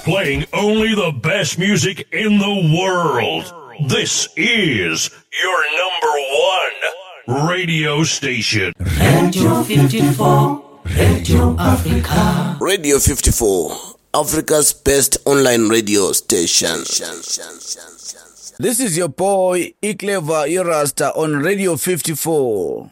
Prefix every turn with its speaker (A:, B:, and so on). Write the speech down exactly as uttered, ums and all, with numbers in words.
A: playing only the best music in the world. This is your number one radio station.
B: Radio fifty-four, Radio Africa.
C: Radio fifty-four, Africa's best online radio station.
D: This is your boy Iclever Irasta on Radio fifty-four.